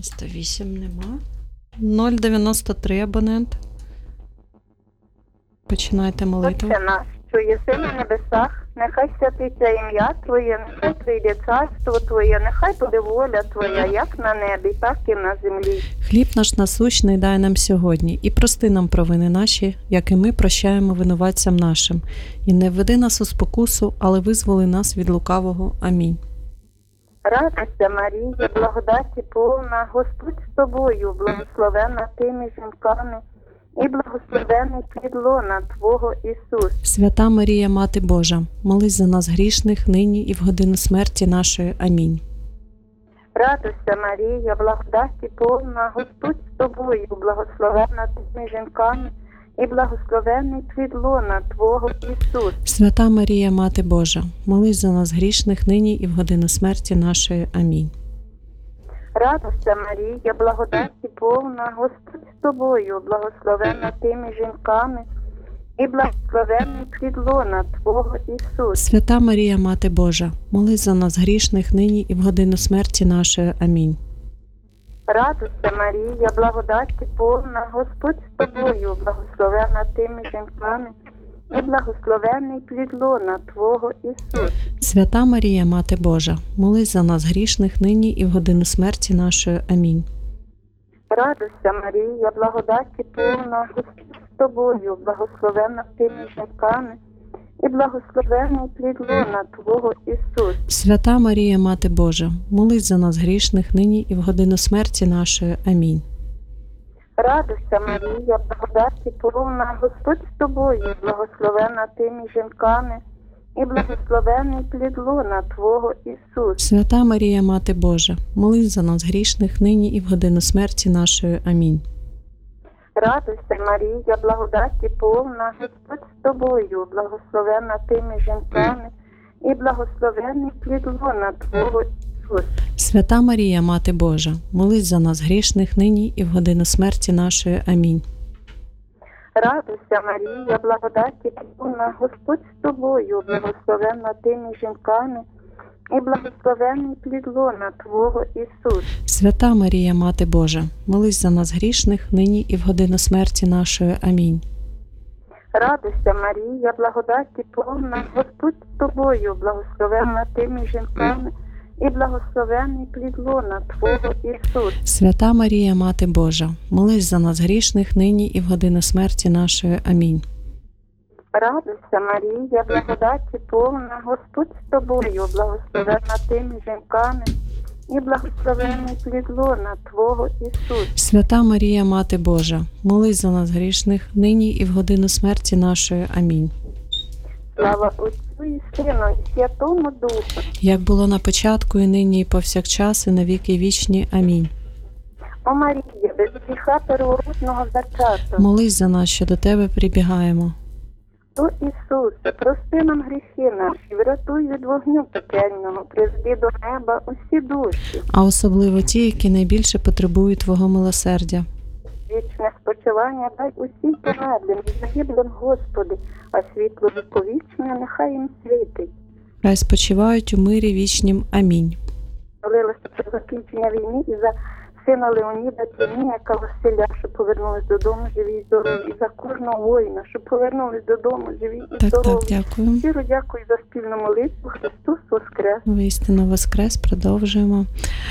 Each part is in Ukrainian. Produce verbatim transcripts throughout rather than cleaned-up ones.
дев'яносто вісім нема. нуль дев'яносто три абонент. Починайте молитву. Отче наш, що єси на небесах, нехай святиться ім'я Твоє, нехай прийде царство Твоє, нехай буде воля Твоя, як на небі, так і на землі. Хліб наш насущний дай нам сьогодні, і прости нам провини наші, як і ми прощаємо винуватцям нашим. І не введи нас у спокусу, але визволи нас від лукавого. Амінь. Радуйся, Марія, благодаті повна, Господь з тобою, благословенна ти між жінками, і благословений плід лона Твого Ісус. Свята Марія, Мати Божа, молись за нас грішних, нині і в годину смерті нашої. Амінь. Радуйся, Марія, благодаті повна, Господь з тобою, благословенна ти між жінками, і благословений плід лона Твого Ісус. Свята Марія, Мати Божа, молись за нас грішних, нині і в годину смерті нашої. Амінь. Радуйся, Марія, благодаті повна, Господь з тобою, благословенна ти між жінками, і благословений плід лона Твого Ісус. Свята Марія, Мати Божа, молись за нас грішних, нині і в годину смерті нашої. Амінь. Радуйся, Марія, благодаті повна, Господь з тобою, благословенна ти між жінками, і благословений плід лона Твого Ісус. Свята Марія, Мати Божа, молись за нас грішних, нині і в годину смерті нашої. Амінь. Радуйся, Марія, благодаті повна, Господь з тобою, благословенна ти між жінками, і благословений плід лона Твого Ісус. Свята Марія, Мати Божа, молись за нас грішних, нині і в годину смерті нашої. Амінь. Радуйся, Марія, благодаті повна, Господь з тобою, благословенна ти між жінками, і благословений плід лона Твого Ісус. Свята Марія, Мати Божа, молись за нас грішних, нині і в годину смерті нашої. Амінь. Радуйся, Марія, благодаті повна, Господь з тобою, благословенна ти між жінками, і благословений плід лона Твого Ісус. Свята Марія, Мати Божа, молись за нас грішних, нині і в годину смерті нашої. Амінь. Радуйся, Марія, благодаті повна, Господь з тобою, благословенна ти між жінками, і благословений плід лона Твого Ісус. Свята Марія, Мати Божа, молись за нас грішних, нині і в годину смерті нашої. Амінь. Радуйся, Марія, благодаті повна, Господь з тобою, благословенна ти між жінками, і благословений плід лона Твого Ісус. Свята Марія, Мати Божа, молись за нас грішних, нині і в годину смерті нашої. Амінь. Радуйся, Марія, благодаті повна, Господь з тобою, благословенна ти між жінками, і благословений плід лона Твого Ісус. Свята Марія, Мати Божа, молись за нас грішних, нині і в годину смерті нашої. Амінь. Слава Отцю і Сину, і Святому Духу. Як було на початку, і нині, і повсякчас, і на віки вічні. Амінь. О Марія, без гріха первородного зачату. Молись за нас, що до Тебе прибігаємо. О Ісусе, прости нам гріхи наші, врятуй від вогню пекельного, призведи до неба усі душі. А особливо ті, які найбільше потребують Твого милосердя. Вічне спочивання дай усім померлим і загиблим, Господи, а світло віковічне нехай їм світить. Хай спочивають у мирі вічнім. Амінь. Молилася про закінчення війни і за сина Леоніда Тіміяка Василя, щоб повернулись додому живі і здорові, і за кожного воїна, щоб повернулись додому живі і Так, здорові. так, дякую. Щиро дякую за спільну молитву. Христос воскрес! Воістину воскрес, продовжуємо.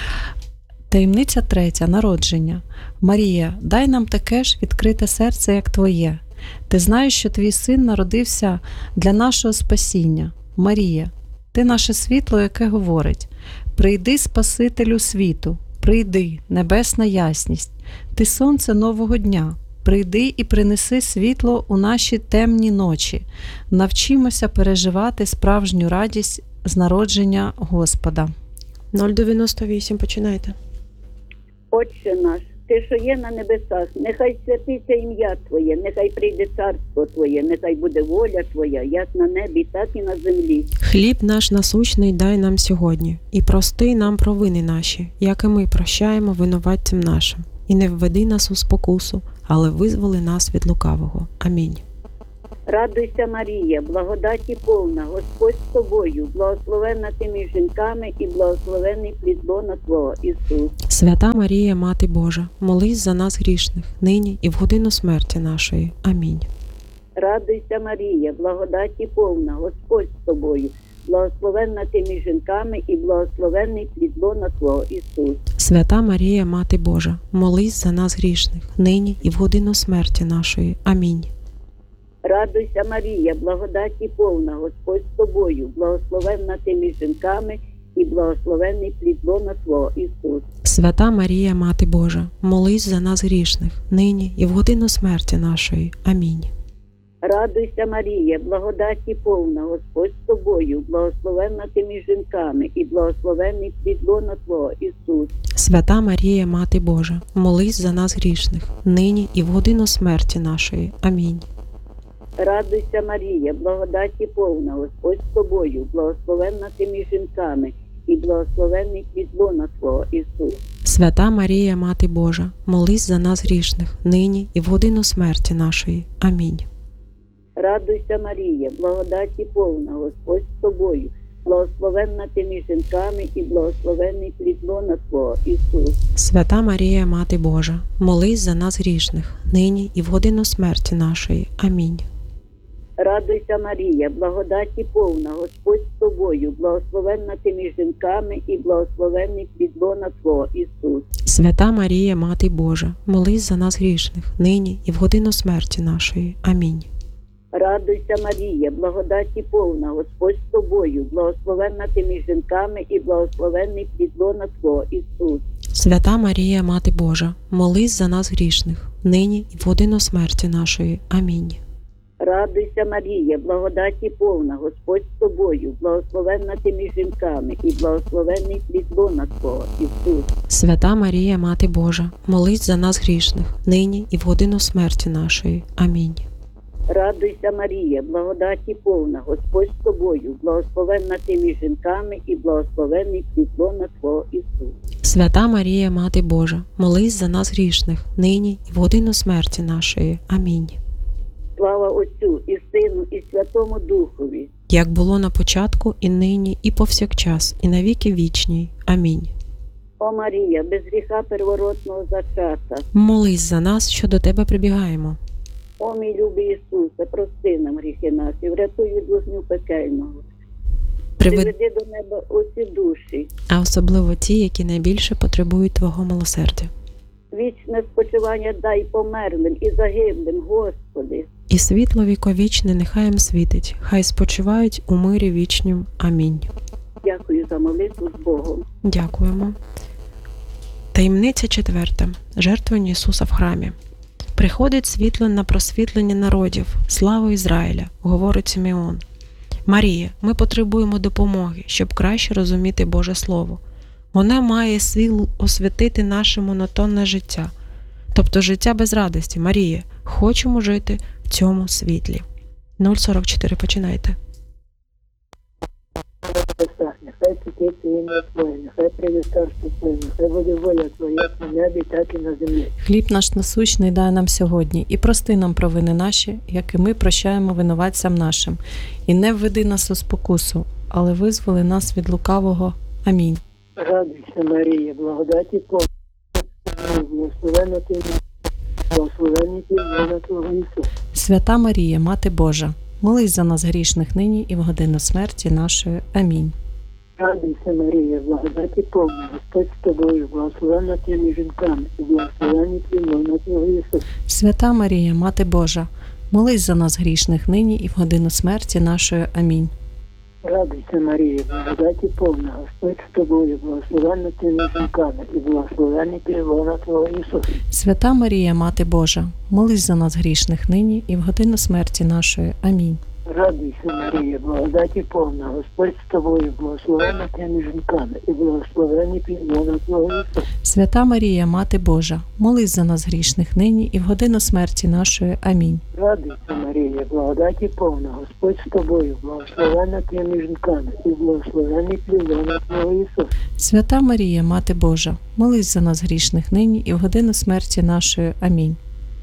Таємниця третя. Народження. Марія, дай нам таке ж відкрите серце, як Твоє. Ти знаєш, що Твій син народився для нашого спасіння. Марія, Ти наше світло, яке говорить: «Прийди, Спасителю світу, прийди, небесна ясність, Ти сонце нового дня, прийди і принеси світло у наші темні ночі. Навчимося переживати справжню радість з народження Господа». нуль дев'яносто вісім, починайте. Отче наш, Ти, що є на небесах, нехай святиться ім'я Твоє, нехай прийде царство Твоє, нехай буде воля Твоя, як на небі, так і на землі. Хліб наш насущний дай нам сьогодні, і прости нам провини наші, як і ми прощаємо винуватцям нашим. І не введи нас у спокусу, але визволи нас від лукавого. Амінь. Радуйся, Марія, благодаті повна, Господь з тобою, благословенна ти між жінками і благословений плід лона Твого, Ісус. Свята Марія, Мати Божа, молись за нас грішних, нині і в годину смерті нашої. Амінь. Радуйся, Марія, благодаті повна, Господь з тобою, благословенна ти між жінками і благословений плід лона Твого, Ісус. Свята Марія, Мати Божа, молись за нас грішних, нині і в годину смерті нашої. Амінь. Радуйся, Марія, благодаті повна, Господь з тобою, благословенна ти між жінками і благословений плід лона Твого, Ісус. Свята Марія, Мати Божа, молись за нас грішних, нині і в годину смерті нашої. Амінь. Радуйся, Марія, благодаті повна, Господь з тобою, благословенна ти між жінками і благословений плід лона Твого, Ісус. Свята Марія, Мати Божа, молись за нас грішних, нині і в годину смерті нашої. Амінь. Радуйся, Марія, благодаті повна, Господь з тобою, благословенна ти між жінками і благословений плід лона Твого, Ісус. Свята Марія, Мати Божа, молись за нас грішних, нині і в годину смерті нашої. Амінь. Радуйся, Марія, благодаті повна, Господь з тобою, благословенна ти між жінками і благословений плід лона Твого, Ісус. Свята Марія, Мати Божа, молись за нас грішних, нині і в годину смерті нашої. Амінь. Радуйся, Марія, благодаті повна, Господь з тобою, благословенна ти між жінками і благословений плід лона Твого, Ісус. Свята Марія, Мати Божа, молись за нас грішних, нині і в годину смерті нашої. Амінь. Радуйся, Марія, благодаті повна, Господь з тобою, благословенна ти між жінками і благословений плід лона Твого, Ісус. Свята Марія, Мати Божа, молись за нас грішних, нині і в годину смерті нашої. Амінь. Радуйся, Марія, благодаті повна, Господь з тобою, благословенна ти між жінками і благословений плід лона Твого, Ісус. Свята Марія, Мати Божа, молись за нас грішних, нині і в годину смерті нашої. Амінь. Радуйся, Марія, благодаті повна, Господь з тобою, благословенна ти між жінками і благословений плід лона Твого, Ісус. Свята Марія, Мати Божа, молись за нас грішних, нині і в годину смерті нашої. Амінь. Слава Отцю і Сину і Святому Духові. Як було на початку, і нині, і повсякчас, і на віки вічні. Амінь. О Марія, без гріха первородного зачата. Молись за нас, що до Тебе прибігаємо. О мій любий Ісусе, прости нам гріхи наші, врятуй від вогню пекельного. Привед... Приведи до неба усі душі. А особливо ті, які найбільше потребують Твого милосердя. Вічне спочивання дай померлим і загиблим, Господи. І світло віковічне нехай їм світить, хай спочивають у мирі вічнім. Амінь. Дякую за молитву з Богом. Дякуємо. Таємниця четверта. Жертвування Ісуса в храмі. Приходить світло на просвітлення народів, славу Ізраїля, говорить Симеон. Марія, ми потребуємо допомоги, щоб краще розуміти Боже Слово. Воно має силу освятити наше монотонне життя, тобто життя без радості. Марія, хочемо жити в цьому світлі. нуль сорок чотири, починайте. Нехай святиться ім'я Твоє, нехай прийде царство Твоє, нехай буде воля Твоя, як на небі, так і на землі. Хліб наш насущний дай нам сьогодні, і прости нам провини наші, як і ми прощаємо винуватцям нашим. І не введи нас у спокусу, але визволи нас від лукавого. Амінь. Радуйся, Марія, благодаті повна, благословенна ти, благословенний плід лона Твого, Ісус. Свята Марія, Мати Божа, молись за нас грішних нині і в годину смерті нашої. Амінь. Радуйся, Марія, благодаті повна, Господь з тобою, благословенна ти між жінками, і благословенний плід лона Твого, Ісус. Свята Марія, Мати Божа, молись за нас грішних нині і в годину смерті нашої. Амінь. Радуйся, Марія, благодаті повна, Господь з тобою, благословенна ти між жінками, і благословенний плід лона Твого, Ісус. Свята Марія, Мати Божа, молись за нас грішних нині і в годину смерті нашої. Амінь. Радуйся, Марія, благодаті повна, Господь з тобою, благословенна ти між жінками, і благословенний плід лона Твого, Ісус. Свята Марія, Мати Божа, молись за нас грішних нині і в годину смерті нашої. Амінь. Радуйся, Марія, благодаті повна, Господь з тобою, благословенна ти між жінками, і благословенний плід лона Твого, Ісус. Свята Марія, Мати Божа, молись за нас грішних нині і в годину смерті нашої. Амінь.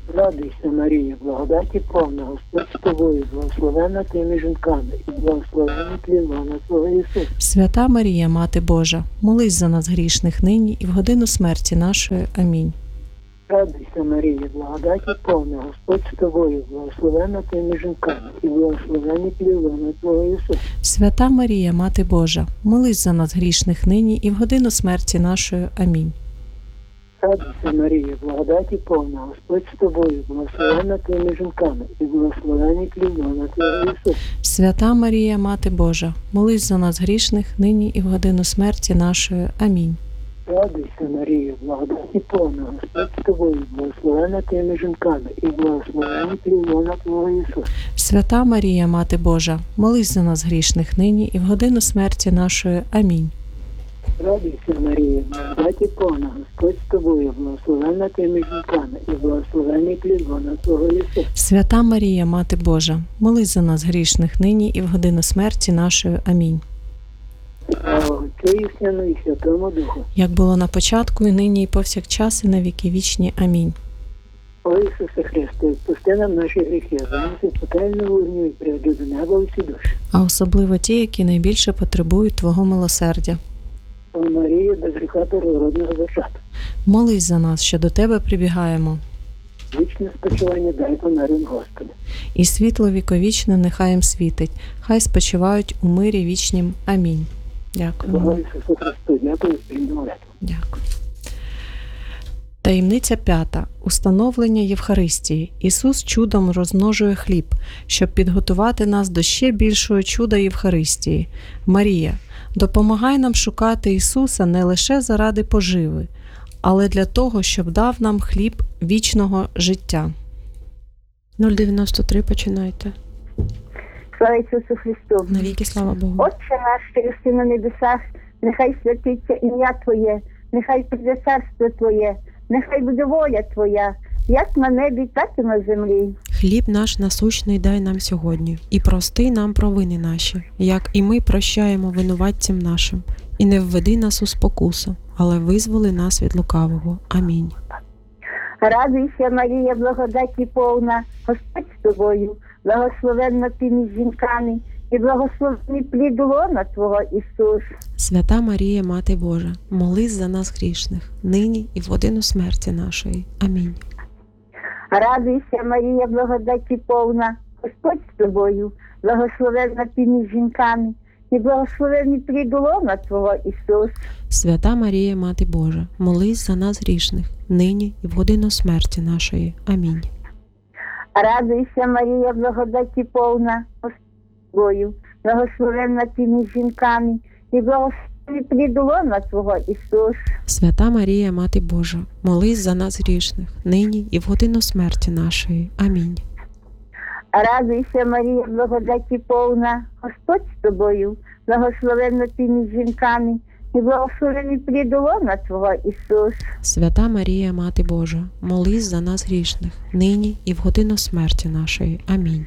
Радуйся, Марія, благодаті повна, Господь з тобою, благословенна ти між жінками, і благословенний плід лона Твого Ісус. Свята Марія, Мати Божа, молись за нас грішних нині і в годину смерті нашої. Амінь. Радуйся, Марія, благодаті повна, Господь з тобою, благословенна ти між жінками, і благословенний плід лона Твого Ісус. Свята Марія, Мати Божа, молись за нас грішних нині і в годину смерті нашої. Амінь. Радуйся, Марія, благодаті повна, Господь з тобою, благословенна ти між жінками, і благословенний плід лона Твого Ісус. Свята Марія, Мати Божа, молись за нас грішних нині і в годину смерті нашої. Амінь. Радуйся, Марія, благодаті повна, Господь з тобою, благословенна ти між жінками, і благословенний плід лона Твого Ісус. Свята Марія, Мати Божа, молись за нас грішних нині і в годину смерті нашої. Амінь. Радуйся, Марія, благодаті повна, Господь з тобою, благословенна ти між жінками, і благословенний плід лона Твого Ісус. Свята Марія, Мати Божа, молись за нас грішних нині і в годину смерті нашої. Амінь. Слава Отцю і Сину і Святому Духу. Як було на початку, і нині, і повсякчас, і на віки вічні. Амінь. О Ісусе Христе, відпусти нам наші гріхи, занеси пекельну вогню і приведи до неба усі душі. А особливо ті, які найбільше потребують Твого милосердя. О Марія, без гріха первородного зачатку. Молись за нас, що до Тебе прибігаємо. Вічне спочивання дай померлим Господи. І світло віковічне нехай їм світить. Хай спочивають у мирі вічнім. Амінь. Слава Дякую. Ісусу Христу, дякую, спільну молитву. Дякую. Таємниця п'ята. Установлення Євхаристії. Ісус чудом розмножує хліб, щоб підготувати нас до ще більшого чуда Євхаристії. Марія, допомагай нам шукати Ісуса не лише заради поживи, але для того, щоб дав нам хліб вічного життя. нуль дев'яносто три починайте. Слава Ісусу Христу. Навіки слава Богу. Отче наш, що єси на небесах, нехай святиться ім'я Твоє, нехай прийде царство Твоє, нехай буде воля Твоя, як на небі, так і на землі. Хліб наш насущний дай нам сьогодні, і прости нам провини наші, як і ми прощаємо винуватцям нашим. І не введи нас у спокусу, але визволи нас від лукавого. Амінь. Радуйся, Марія, благодаті повна, Господь з тобою, благословенна ти між жінками, і благословений плід лона Твого Ісус. Свята Марія, Мати Божа, молись за нас грішних, нині і в годину смерті нашої. Амінь. Радуйся, Марія, благодаті повна, Господь з тобою, благословенна ти між жінками, і благословений плід лона Твого Ісус. Свята Марія, Мати Божа, молись за нас грішних, нині і в годину смерті нашої. Амінь. Радуйся, Марія, благодаті повна, Господь з тобою, благословенна ти між жінками, і благословений плід лона Твого Ісус. Свята Марія, Мати Божа, молись за нас грішних, нині і в годину смерті нашої. Амінь. Радуйся, Марія, благодаті повна, Господь з тобою, благословенна ти між жінками, і благословений плід лона Твого Ісус. Свята Марія, Мати Божа, молись за нас грішних, нині і в годину смерті нашої. Амінь.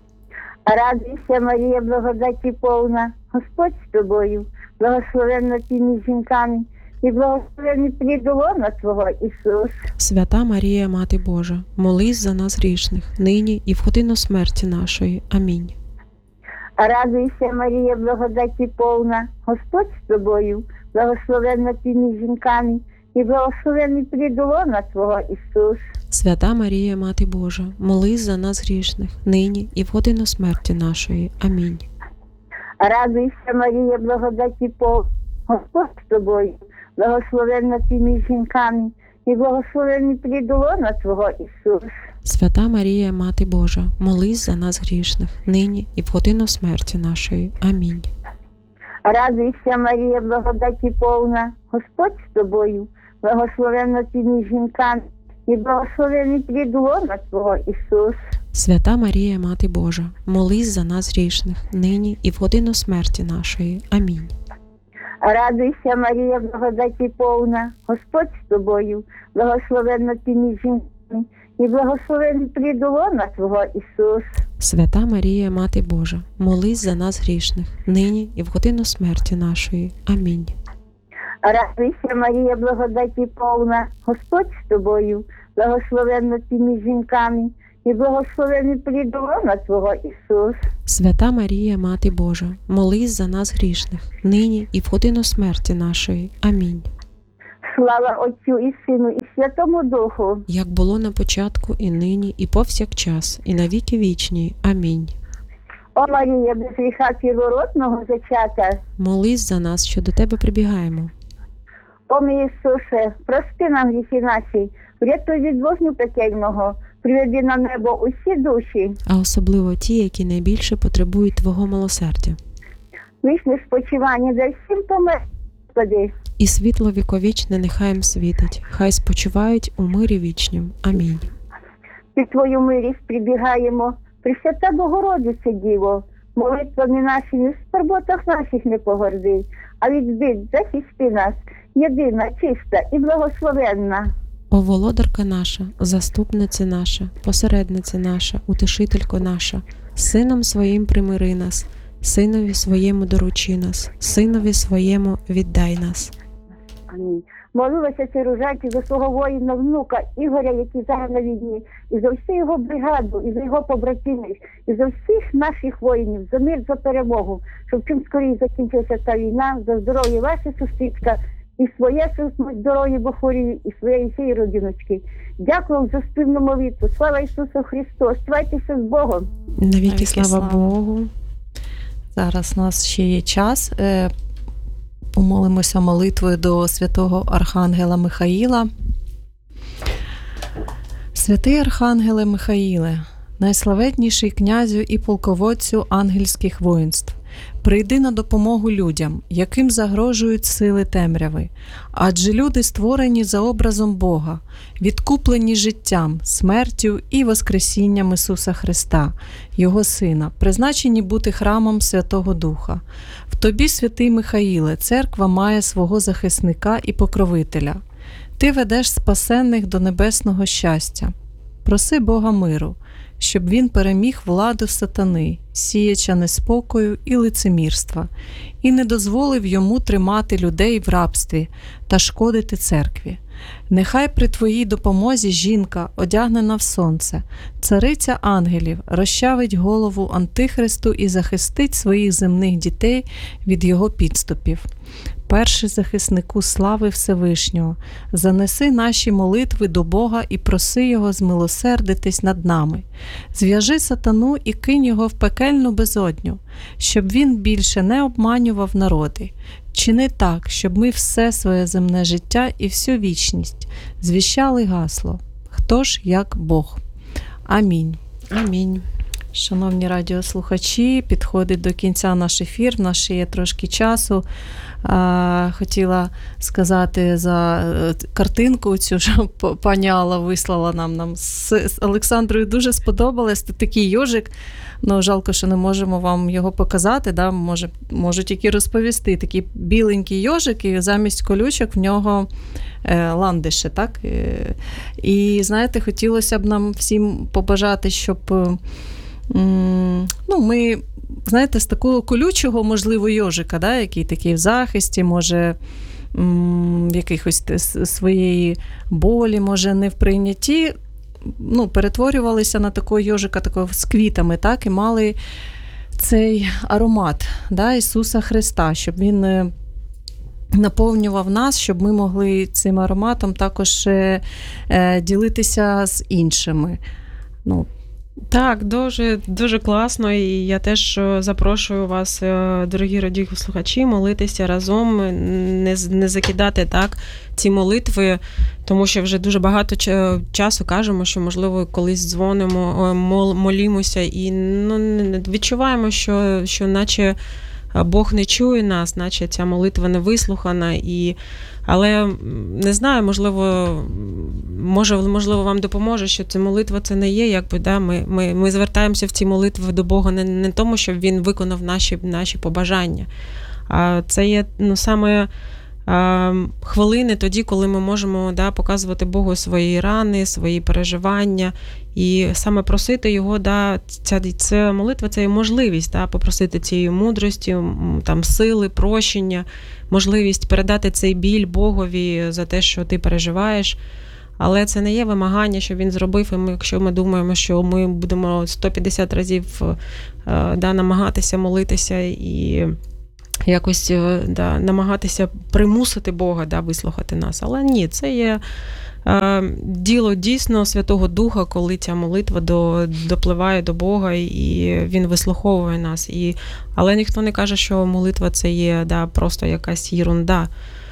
Радуйся, Марія, благодаті повна, Господь з тобою, благословенна ти між жінками, і благословений плід лона Твого Ісус. Свята Марія, Мати Божа, молись за нас грішних, нині і в годину смерті нашої. Амінь. Радуйся, Марія, благодаті повна, Господь з тобою, благословенна ти між жінками, і благословений плід лона Твого Ісус. Свята Марія, Мати Божа, молись за нас грішних, нині і в годину смерті нашої. Амінь. Радуйся, Марія, благодаті повна, Господь з тобою, благословенна ти між жінками, і благословений плід лона Твого Ісус. Свята Марія, Мати Божа, молись за нас грішних, нині і в годину смерті нашої. Амінь. Радуйся, Марія, благодаті повна, Господь з тобою, благословенна ти між жінками, і благословений плід лона Твого Ісус. Свята Марія, Мати Божа, молись за нас грішних, нині і в годину смерті нашої. Амінь. Радуйся, Марія, благодаті повна, Господь з тобою, благословенна ти між жінками, і благословений плід лона Твого Ісус. Свята Марія, Мати Божа, молись за нас грішних, нині і в годину смерті нашої. Амінь. Радуйся, Марія, благодаті повна, Господь з тобою, благословенна ти між жінками, і благословений плід лона Твого, Ісус. Свята Марія, Мати Божа, молись за нас грішних, нині і в годину смерті нашої. Амінь. Слава Отцю і Сину, і Святому Духу. Як було на початку, і нині, і повсякчас, і на віки вічні. Амінь. О Марія, без гріха первородного зачата. Молись за нас, що до Тебе прибігаємо. О мій Ісусе, прости нам гріхи наші, врятуй від вогню пекельного, приведи на небо усі душі. А особливо ті, які найбільше потребують Твого милосердя. Вічне спочивання дай всім помер, Господи. І світло віковічне нехай їм світить, хай спочивають у мирі вічнім. Амінь. Під Твою милість прибігаємо, Пресвята Богородице Діво, молитвами нашими в скорботах наших не погорди, а від бід захисти нас, єдина, чиста і благословенна. О володарка наша, заступниця наша, посередниця наша, утешителько наша, Сином своїм примири нас, Синові своєму доручи нас, Синові своєму віддай нас. Амінь. Молилася Циружаті за свого воїна внука Ігоря, який зараз на війні, і за всю його бригаду, і за його побратимів, і за всіх наших воїнів, за мир, за перемогу, щоб чим скоріше закінчилася та війна, за здоров'я ваше сусідка, і своє здоров'я Бохорії, і своєї всієї родиночки. Дякую за спільну молитву. Слава Ісусу Христу! Оставайтеся з Богом! Навіки Навіки слава слава. Богу. Зараз у нас ще є час. Е, Помолимося молитвою до святого Архангела Михаїла. Святий Архангеле Михаїле, найславетніший князю і полководцю ангельських воїнств, прийди на допомогу людям, яким загрожують сили темряви, адже люди створені за образом Бога, відкуплені життям, смертю і воскресінням Ісуса Христа, Його Сина, призначені бути храмом Святого Духа. В тобі, святий Михаїле, церква має свого захисника і покровителя. Ти ведеш спасенних до небесного щастя. Проси Бога миру, щоб він переміг владу сатани, сіяча неспокою і лицемірства, і не дозволив йому тримати людей в рабстві та шкодити церкві. Нехай при твоїй допомозі жінка, одягнена в сонце, цариця ангелів, розчавить голову Антихристу і захистить своїх земних дітей від його підступів. Перший захиснику слави Всевишнього, занеси наші молитви до Бога і проси Його змилосердитись над нами. Зв'яжи сатану і кинь його в пекельну безодню, щоб він більше не обманював народи. Чини так, щоб ми все своє земне життя і всю вічність звіщали гасло «Хто ж як Бог?» Амінь. Амінь. Шановні радіослухачі, підходить до кінця наш ефір, в нас ще є трошки часу. А, хотіла сказати за картинку цю, що пані Алла вислала нам, нам з, з Олександрою дуже сподобалось. Це такий йожик, ну жалко, що не можемо вам його показати, да? Може, можу тільки розповісти. Такий біленький йожик, і замість колючок в нього е, ландиші, так? Е, і, знаєте, хотілося б нам всім побажати, щоб м, ну, ми, знаєте, з такого колючого, можливо, йожика, да, який такий в захисті, може, м, якихось своєї болі, може, не в прийнятті, ну, перетворювалися на такого йожика, такого з квітами, так, і мали цей аромат, да, Ісуса Христа, щоб він наповнював нас, щоб ми могли цим ароматом також е, е, ділитися з іншими. Ну, Так, дуже, дуже класно, і я теж запрошую вас, дорогі радіослухачі, молитися разом, не, не закидати так ці молитви, тому що вже дуже багато часу кажемо, що, можливо, колись дзвонимо, мол, молімося і ну, відчуваємо, що, що наче Бог не чує нас, наче ця молитва не вислухана, і... але не знаю, можливо, може, можливо, вам допоможе, що ця молитва це не є, якби, да, ми, ми, ми звертаємося в ці молитви до Бога не, не тому, щоб Він виконав наші, наші побажання, а це є, ну, саме хвилини тоді, коли ми можемо, да, показувати Богу свої рани, свої переживання, і саме просити Його, да, ця, ця молитва, це можливість, да, попросити цієї мудрості, там, сили, прощення, можливість передати цей біль Богові за те, що ти переживаєш. Але це не є вимагання, що він зробив, і ми, якщо ми думаємо, що ми будемо сто п'ятдесят разів да, намагатися молитися і якось да, намагатися примусити Бога, да, вислухати нас. Але ні, це є е, діло дійсно Святого Духа, коли ця молитва до, допливає до Бога, і Він вислуховує нас. І, але ніхто не каже, що молитва це є, да, просто якась єрунда.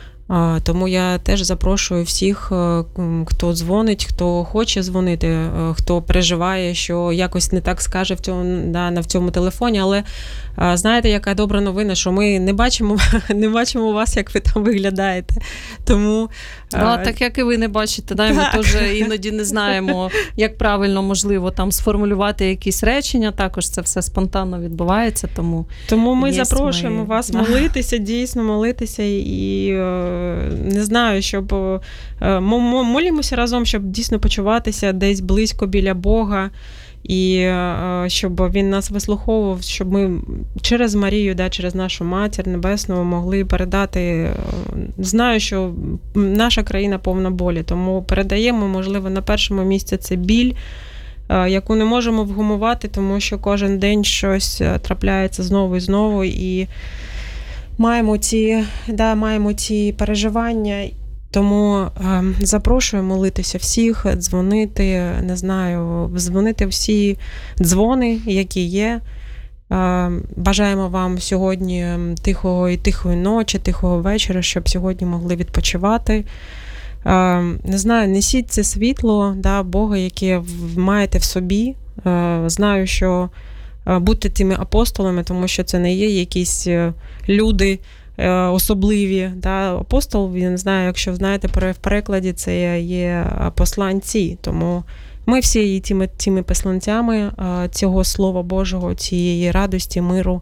Тому я теж запрошую всіх, хто дзвонить, хто хоче дзвонити, хто переживає, що якось не так скаже в цьому, да, в цьому телефоні, але знаєте, яка добра новина, що ми не бачимо, не бачимо вас, як ви там виглядаєте. Тому... Да, так як і ви не бачите, да, ми теж іноді не знаємо, як правильно, можливо, там сформулювати якісь речення, також це все спонтанно відбувається, тому... Тому ми запрошуємо ми... вас да. молитися, дійсно молитися, і не знаю, щоб молімося разом, щоб дійсно почуватися десь близько біля Бога, і щоб Він нас вислуховував, щоб ми через Марію, да, через нашу Матір Небесну могли передати. Знаю, що наша країна повна болі, тому передаємо, можливо, на першому місці це біль, яку не можемо вгумувати, тому що кожен день щось трапляється знову і знову, і маємо ці, да, маємо ці переживання. Тому е, запрошую молитися всіх, дзвонити, не знаю, дзвонити всі дзвони, які є. Е, бажаємо вам сьогодні тихого і тихої ночі, тихого вечора, щоб сьогодні могли відпочивати. Е, не знаю, несіть це світло, да, Бога, яке маєте в собі. Е, знаю, що е, будьте тими апостолами, тому що це не є якісь люди особливі. Да? Апостол, він знає, якщо знаєте, в перекладі це є посланці. Тому ми всі є тими, тими посланцями цього Слова Божого, цієї радості, миру.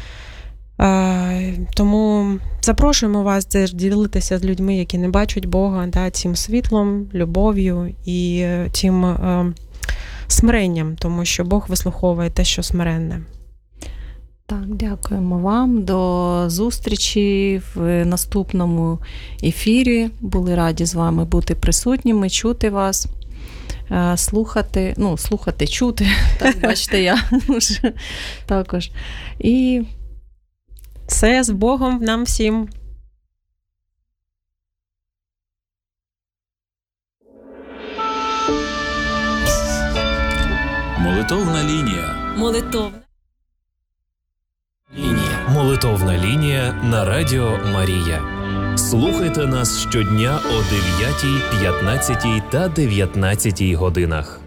Тому запрошуємо вас теж ділитися з людьми, які не бачать Бога, да, цим світлом, любов'ю і цим смиренням, тому що Бог вислуховує те, що смиренне. Так, дякуємо вам. До зустрічі в наступному ефірі. Були раді з вами бути присутніми, чути вас, слухати, ну, слухати, чути, так, бачите, я також. І все з Богом нам всім. Молитовна лінія. Молитовна. Лінія. Молитовна лінія на Радіо Марія. Слухайте нас щодня о дев'ятій, п'ятнадцятій та дев'ятнадцятій годинах.